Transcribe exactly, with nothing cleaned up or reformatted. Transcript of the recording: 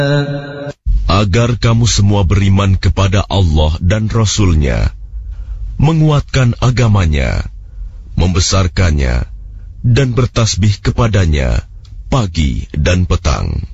Agar kamu semua beriman kepada Allah dan Rasul-Nya, menguatkan agamanya, membesarkannya, dan bertasbih kepadanya pagi dan petang.